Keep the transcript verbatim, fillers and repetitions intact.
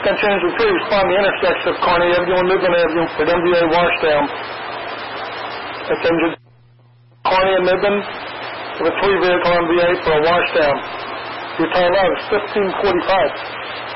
Gun change with three, respond to the intersection of Kearney Avenue and Midland Avenue for M D A washdown. That's engine Kearney and Midland with a three vehicle M D A for a washdown. Your time out is fifteen forty-five.